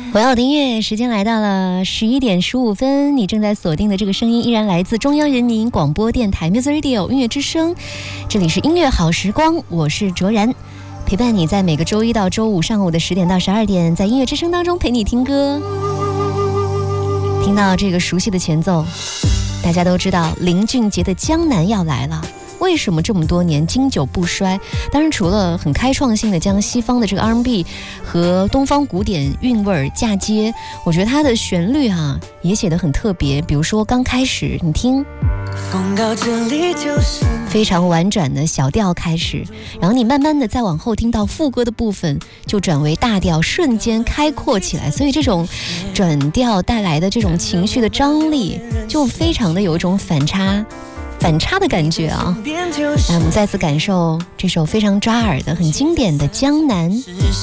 我要的音乐时间来到了11点15分，你正在锁定的这个声音依然来自中央人民广播电台 Music Radio 音乐之声，这里是音乐好时光，我是卓然，陪伴你在每个周一到周五上午的10点到12点，在音乐之声当中陪你听歌。听到这个熟悉的前奏，大家都知道林俊杰的《江南》要来了。为什么这么多年经久不衰？当然除了很开创性的将西方的这个 R&B 和东方古典韵味嫁接，我觉得它的旋律也写得很特别。比如说刚开始你听非常婉转的小调开始，然后你慢慢的再往后听到副歌的部分就转为大调，瞬间开阔起来，所以这种转调带来的这种情绪的张力就非常的有一种反差的感觉啊！来，我们再次感受这首非常抓耳的、很经典的《江南》。